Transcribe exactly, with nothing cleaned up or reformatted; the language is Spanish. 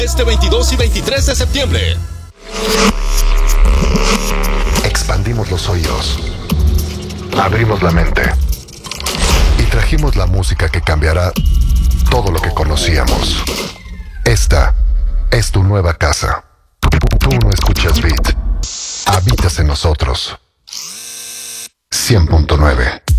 Este veintidós y veintitrés de septiembre. Expandimos los oídos, abrimos la mente y trajimos la música que cambiará todo lo que conocíamos. Esta es tu nueva casa. Tú no escuchas Beat, habitas en nosotros. cien punto nueve.